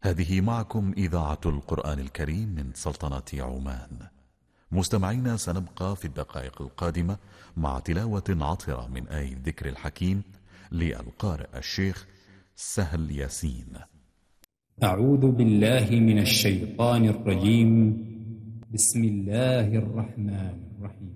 هذه معكم إذاعة القرآن الكريم من سلطنة عمان. مستمعينا، سنبقى في الدقائق القادمة مع تلاوة عطرة من آية الذكر الحكيم للقارئ الشيخ سهل ياسين. أعوذ بالله من الشيطان الرجيم. بسم الله الرحمن الرحيم.